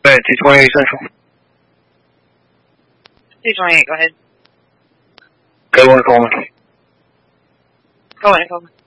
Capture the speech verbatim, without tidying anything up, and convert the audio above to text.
Hey, T twenty-eight Central. T twenty-eight, go ahead. Go on, Coleman. Go on, Coleman.